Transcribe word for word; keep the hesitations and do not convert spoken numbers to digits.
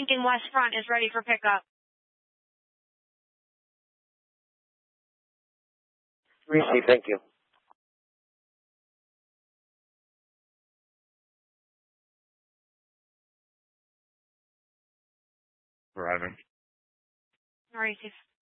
Lincoln West Front is ready for pickup. Received, thank you. Arriving. Receive.